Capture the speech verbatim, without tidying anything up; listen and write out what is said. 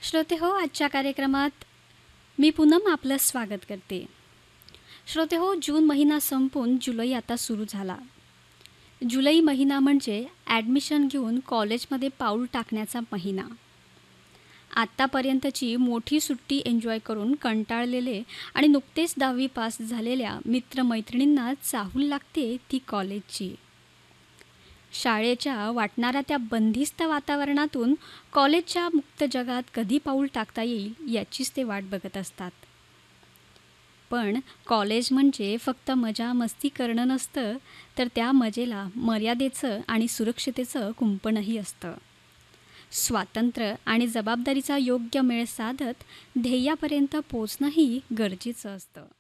श्रोते हो, आजच्या कार्यक्रमात मी पूनम आपलं स्वागत करते. श्रोते हो, जून महिना संपून जुलै आता सुरू झाला. जुलै महिना म्हणजे ॲडमिशन घेऊन कॉलेजमध्ये पाऊल टाकण्याचा महिना. आत्तापर्यंतची मोठी सुट्टी एन्जॉय करून कंटाळलेले आणि नुकतेच दहावी पास झालेल्या मित्रमैत्रिणींना चाहूल लागते ती कॉलेजची. शाळेच्या वाटणाऱ्या त्या बंदिस्त वातावरणातून कॉलेजच्या मुक्त जगात कधी पाऊल टाकता येईल याचीच ते वाट बघत असतात. पण कॉलेज म्हणजे फक्त मजा मस्ती करणं नसतं, तर त्या मजेला मर्यादेचं आणि सुरक्षितेचं कुंपणही असतं. स्वातंत्र्य आणि जबाबदारीचा योग्य मेळ साधत ध्येयापर्यंत पोचणंही गरजेचं असतं.